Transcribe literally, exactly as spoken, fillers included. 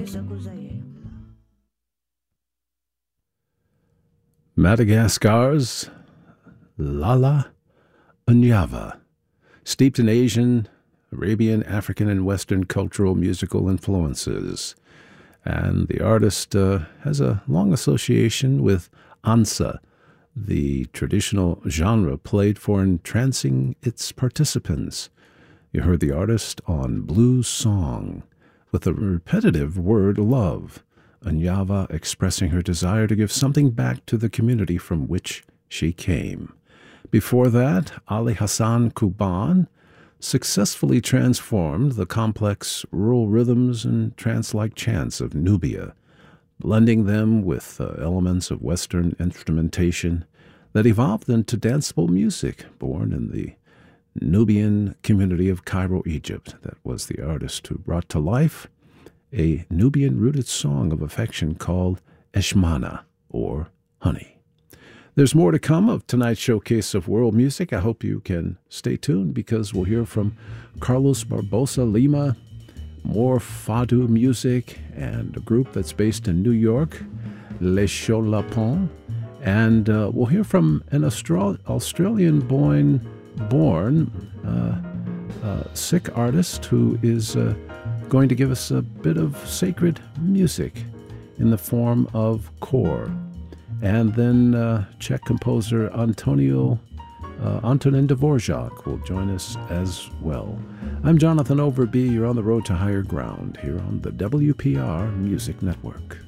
Madagascar's Lala Unyava, steeped in Asian, Arabian, African, and Western cultural musical influences. And the artist uh, has a long association with Ansa, the traditional genre played for entrancing its participants. You heard the artist on Blues Song, with the repetitive word love, Unyava expressing her desire to give something back to the community from which she came. Before that, Ali Hassan Kuban successfully transformed the complex rural rhythms and trance-like chants of Nubia, blending them with uh, elements of Western instrumentation that evolved into danceable music born in the Nubian community of Cairo, Egypt. That was the artist who brought to life a Nubian-rooted song of affection called Eshmana, or Honey. There's more to come of tonight's showcase of world music. I hope you can stay tuned because we'll hear from Carlos Barbosa Lima, more Fado music, and a group that's based in New York, Les Cholapons. And uh, we'll hear from an Austral- Australian-born born, uh, uh, Sikh artist who is uh, going to give us a bit of sacred music in the form of kor. And then uh, Czech composer Antonio uh, Antonin Dvorak will join us as well. I'm Jonathan Overby. You're on the road to higher ground here on the W P R Music Network.